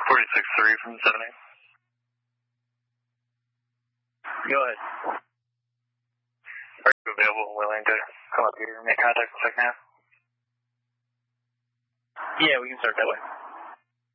46-3 from 7-8. Go ahead. Are you available and willing to come up here and make contact in the second half? Yeah, we can start that way.